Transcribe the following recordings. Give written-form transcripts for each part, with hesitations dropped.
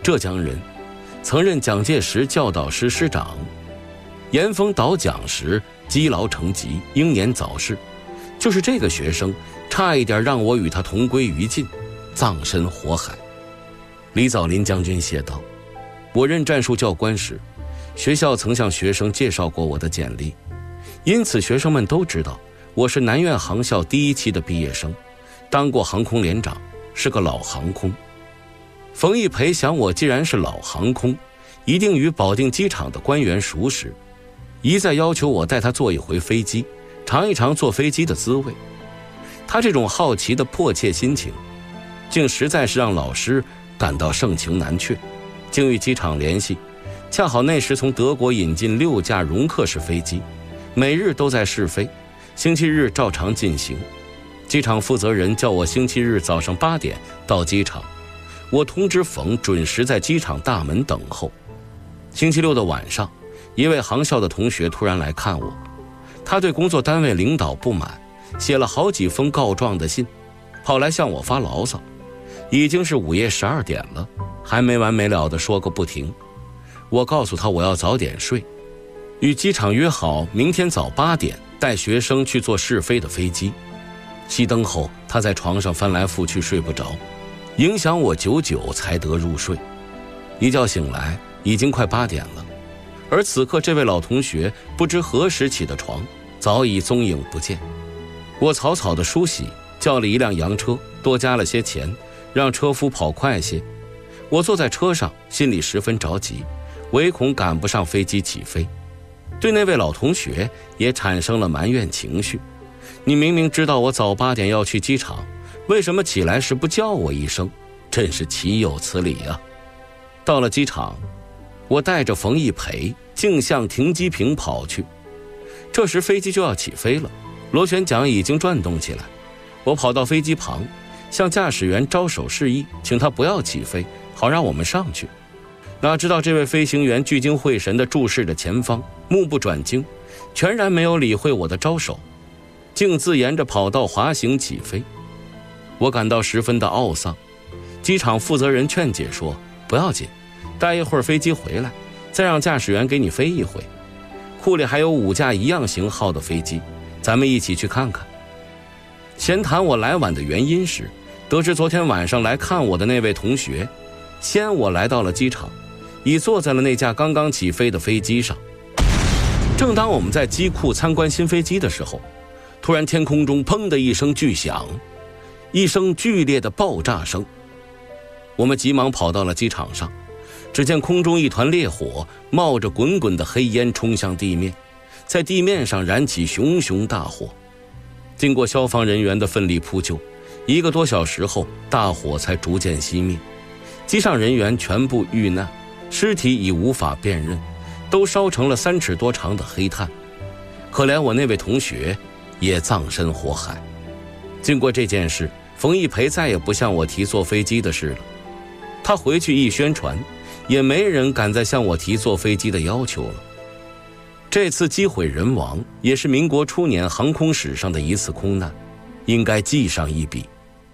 浙江人，曾任蒋介石教导师师长。严峰倒蒋时积劳成疾，英年早逝。就是这个学生，差一点让我与他同归于尽，葬身火海。李藻林将军写道：我任战术教官时，学校曾向学生介绍过我的简历，因此学生们都知道我是南苑航校第一期的毕业生，当过航空连长，是个老航空。冯玉培想我既然是老航空，一定与保定机场的官员熟识，一再要求我带他坐一回飞机，尝一尝坐飞机的滋味。他这种好奇的迫切心情，竟实在是让老师感到盛情难却，竟与机场联系。恰好那时从德国引进6架容客式飞机，每日都在试飞，星期日照常进行。机场负责人叫我星期日早上8点到机场，我通知冯准时在机场大门等候。星期六的晚上，一位航校的同学突然来看我，他对工作单位领导不满，写了好几封告状的信，跑来向我发牢骚。已经是午夜12点了，还没完没了地说个不停。我告诉他我要早点睡，与机场约好明天早8点带学生去坐试飞的飞机。熄灯后，他在床上翻来覆去睡不着，影响我久久才得入睡。一觉醒来，已经快8点了，而此刻这位老同学不知何时起的床，早已踪影不见。我草草的梳洗，叫了一辆洋车，多加了些钱，让车夫跑快些。我坐在车上，心里十分着急，唯恐赶不上飞机起飞。对那位老同学也产生了埋怨情绪。你明明知道我早8点要去机场，为什么起来时不叫我一声？真是岂有此理啊！到了机场，我带着冯一培径向停机坪跑去。这时飞机就要起飞了，螺旋桨已经转动起来。我跑到飞机旁，向驾驶员招手示意，请他不要起飞，好让我们上去。哪知道这位飞行员聚精会神地注视着前方，目不转睛，全然没有理会我的招手，径自沿着跑道滑行起飞。我感到十分的懊丧。机场负责人劝解说，不要紧，待一会儿飞机回来，再让驾驶员给你飞一回。库里还有5架一样型号的飞机，咱们一起去看看。闲谈我来晚的原因时，得知昨天晚上来看我的那位同学先我来到了机场，已坐在了那架刚刚起飞的飞机上。正当我们在机库参观新飞机的时候，突然天空中砰的一声巨响，一声剧烈的爆炸声。我们急忙跑到了机场上，只见空中一团烈火，冒着滚滚的黑烟冲向地面，在地面上燃起熊熊大火。经过消防人员的奋力扑救，1个多小时后，大火才逐渐熄灭。机上人员全部遇难，尸体已无法辨认，都烧成了3尺多长的黑炭。可怜我那位同学也葬身火海。经过这件事，冯一培再也不向我提坐飞机的事了。他回去一宣传，也没人敢再向我提坐飞机的要求了。这次机毁人亡，也是民国初年航空史上的一次空难，应该记上一笔。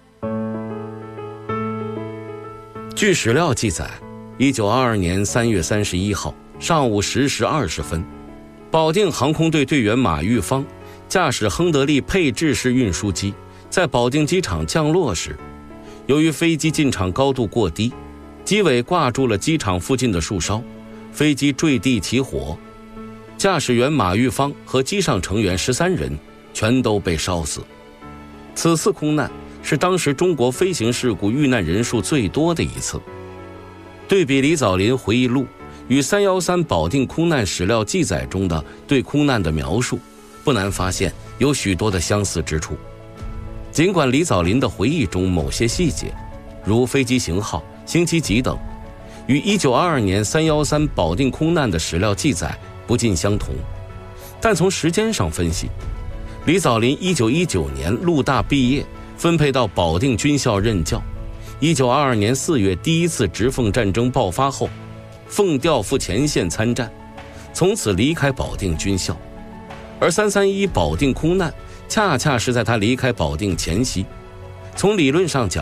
据史料记载，1922年3月31号上午10时20分，保定航空队队员马玉芳驾驶亨德利配置式运输机在保定机场降落时，由于飞机进场高度过低，机尾挂住了机场附近的树梢，飞机坠地起火，驾驶员马玉芳和机上成员13人全都被烧死。此次空难是当时中国飞行事故遇难人数最多的一次。对比李藻林回忆录与313保定空难史料记载中的对空难的描述，不难发现有许多的相似之处。尽管李藻林的回忆中某些细节，如飞机型号、星期几等，与1922年313保定空难的史料记载不尽相同，但从时间上分析，李藻林1919年陆大毕业，分配到保定军校任教。1922年4月第一次直奉战争爆发后，奉调赴前线参战，从此离开保定军校。而331保定空难恰恰是在他离开保定前夕。从理论上讲，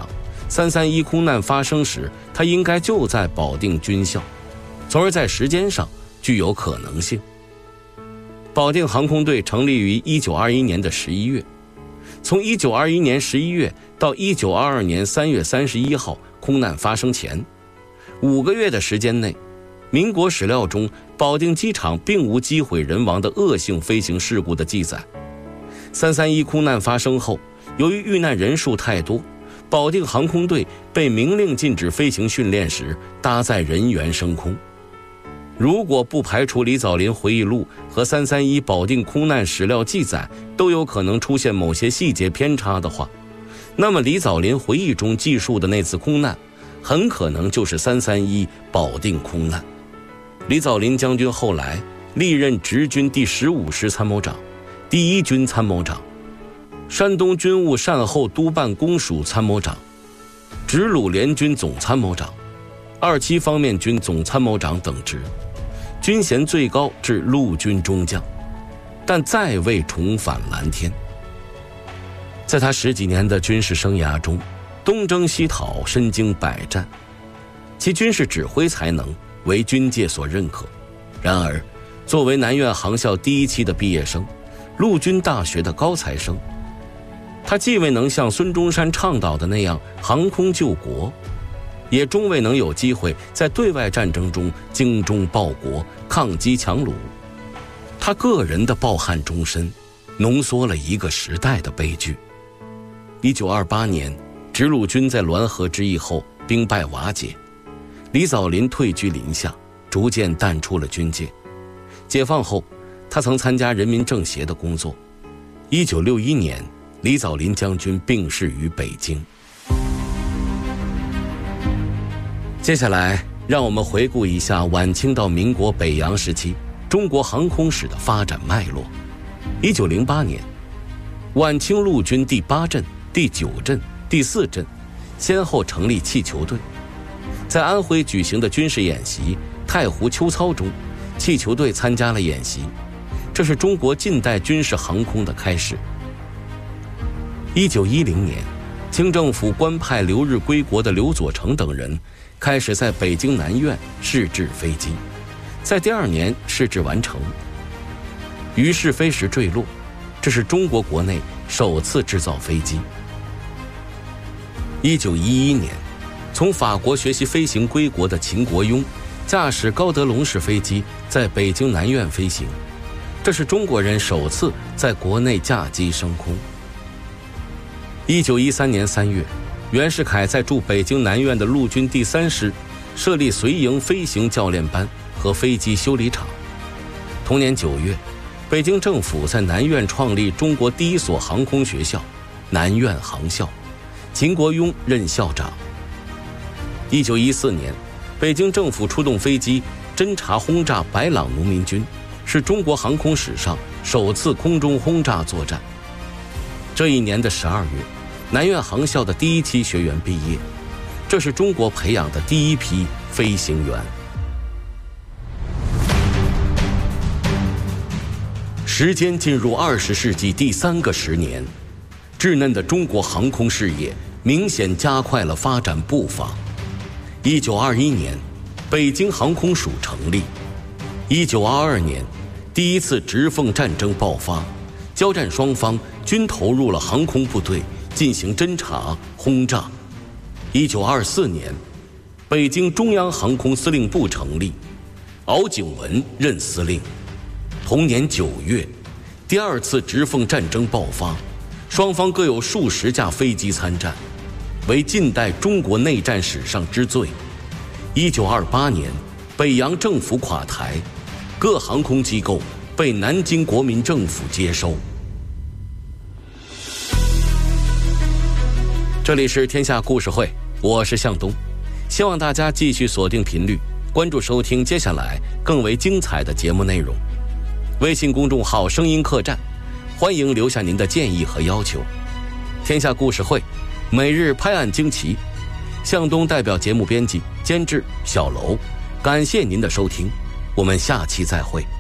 331空难发生时，他应该就在保定军校，从而在时间上具有可能性。保定航空队成立于1921年的11月，从1921年11月到1922年3月31号空难发生前5个月的时间内，民国史料中保定机场并无机毁人亡的恶性飞行事故的记载。331空难发生后，由于遇难人数太多，保定航空队被明令禁止飞行训练时搭载人员升空。如果不排除李藻林回忆录和331保定空难史料记载都有可能出现某些细节偏差的话，那么李藻林回忆中记述的那次空难很可能就是331保定空难。李藻林将军后来历任直军第15师参谋长、第1军参谋长、山东军务善后督办公署参谋长、直鲁联军总参谋长、27方面军总参谋长等职，军衔最高至陆军中将，但再未重返蓝天。在他10几年的军事生涯中，东征西讨，身经百战，其军事指挥才能为军界所认可。然而，作为南苑航校第1期的毕业生，陆军大学的高材生，他既未能像孙中山倡导的那样航空救国，也终未能有机会在对外战争中精忠报国、抗击强虏。他个人的抱憾终身，浓缩了一个时代的悲剧。1928年，直鲁军在滦河之役后兵败瓦解，李藻林退居林下，逐渐淡出了军界。解放后，他曾参加人民政协的工作。1961年，李藻林将军病逝于北京。接下来，让我们回顾一下晚清到民国北洋时期中国航空史的发展脉络。1908年，晚清陆军第8镇、第9镇、第4镇先后成立气球队。在安徽举行的军事演习太湖秋操中，气球队参加了演习，这是中国近代军事航空的开始。1910年，清政府官派留日归国的刘佐成等人开始在北京南苑试制飞机，在第2年试制完成，于试飞时坠落，这是中国国内首次制造飞机。1911年，从法国学习飞行归国的秦国庸驾驶高德龙式飞机在北京南苑飞行，这是中国人首次在国内驾机升空。1913年3月，袁世凯在驻北京南苑的陆军第3师设立随营飞行教练班和飞机修理厂。同年9月，北京政府在南苑创立中国第1所航空学校南苑航校，秦国庸任校长。1914年，北京政府出动飞机侦察轰炸白朗农民军，是中国航空史上首次空中轰炸作战。这一年的12月，南苑航校的第1期学员毕业，这是中国培养的第1批飞行员。时间进入20世纪第3个10年，稚嫩的中国航空事业明显加快了发展步伐。1921年，北京航空署成立。1922年，第1次直奉战争爆发，交战双方均投入了航空部队进行侦察、轰炸。1924年，北京中央航空司令部成立，敖景文任司令。同年9月，第2次直奉战争爆发，双方各有数十架飞机参战，为近代中国内战史上之最。1928年，北洋政府垮台，各航空机构被南京国民政府接收。这里是天下故事会，我是向东，希望大家继续锁定频率，关注收听接下来更为精彩的节目内容。微信公众号声音客栈，欢迎留下您的建议和要求。天下故事会每日拍案惊奇，向东代表节目编辑监制小楼，感谢您的收听，我们下期再会。